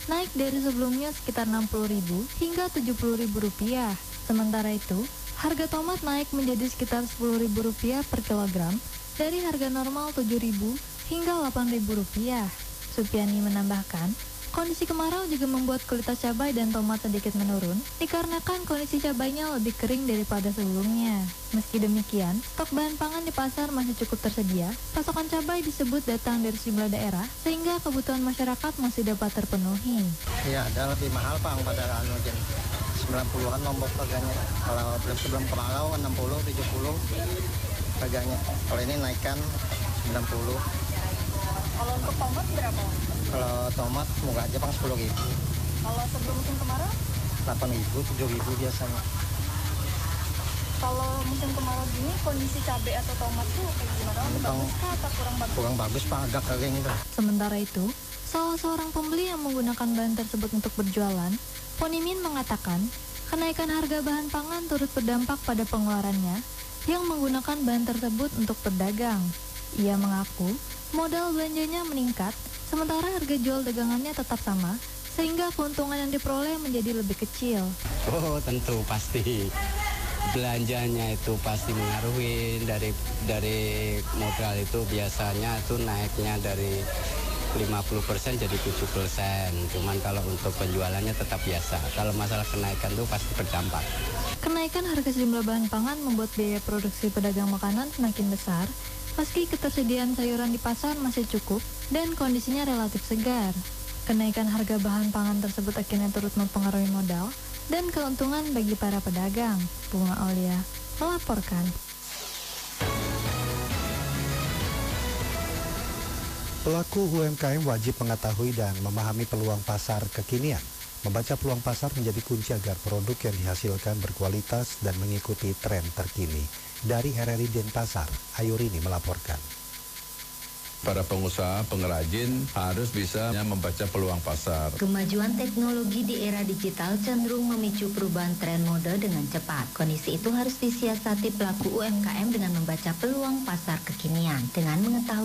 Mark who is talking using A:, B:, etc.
A: naik dari sebelumnya sekitar Rp60.000 hingga Rp70.000. Sementara itu, harga tomat naik menjadi sekitar Rp10.000 per kilogram dari harga normal Rp7.000 hingga Rp8.000. Supiani menambahkan, kondisi kemarau juga membuat kualitas cabai dan tomat sedikit menurun dikarenakan kondisi cabainya lebih kering daripada sebelumnya. Meski demikian, stok bahan pangan di pasar masih cukup tersedia. Pasokan cabai disebut datang dari sejumlah daerah sehingga kebutuhan masyarakat masih dapat terpenuhi.
B: Iya, ada lebih mahal Pak pada 90-an nombok harganya. Kalau sebelum kemarau 60, 70 harganya. Kalau ini naikkan 90.
C: Kalau untuk tomat berapa?
B: Kalau tomat semoga aja Bang 10.000.
C: Kalau sebelum musim kemarau?
B: 8.000, 7.000 biasanya.
C: Kalau musim kemarau gini kondisi cabai atau tomat tuh kayak gimana? Bagus kah atau kurang bagus?
B: Kurang bagus Pak, agak kering itu.
A: Sementara itu, salah seorang pembeli yang menggunakan bahan tersebut untuk berjualan, Ponimin mengatakan, kenaikan harga bahan pangan turut berdampak pada pengeluarannya yang menggunakan bahan tersebut untuk berdagang. Ia mengaku, modal belanjanya meningkat, sementara harga jual dagangannya tetap sama, sehingga keuntungan yang diperoleh menjadi lebih kecil.
D: Oh tentu pasti, belanjanya itu pasti mengaruhi dari modal itu biasanya itu naiknya dari 50% jadi 7%. Cuman kalau untuk penjualannya tetap biasa. Kalau masalah kenaikan itu pasti berdampak.
A: Kenaikan harga sejumlah bahan pangan membuat biaya produksi pedagang makanan semakin besar, meski ketersediaan sayuran di pasar masih cukup dan kondisinya relatif segar. Kenaikan harga bahan pangan tersebut akhirnya turut mempengaruhi modal dan keuntungan bagi para pedagang. Bunga Aulia melaporkan.
E: Pelaku UMKM wajib mengetahui dan memahami peluang pasar kekinian. Membaca peluang pasar menjadi kunci agar produk yang dihasilkan berkualitas dan mengikuti tren terkini. Dari RRI Denpasar, Ayurini melaporkan.
F: Para pengusaha pengrajin harus bisa membaca peluang pasar.
G: Kemajuan teknologi di era digital cenderung memicu perubahan tren mode dengan cepat. Kondisi itu harus disiasati pelaku UMKM dengan membaca peluang pasar kekinian. Dengan mengetahui